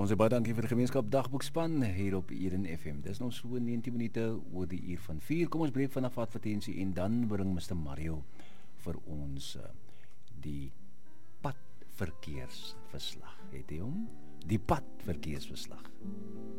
Ons baie dankie vir die gemeenskap dagboekspan hier op Eden FM. Dis nou so 19 minute oor die uur van 4. Kom ons breek vanaf advertensie en dan bring Mr. Mario vir ons die padverkeersverslag. Het hy hom? Die padverkeersverslag.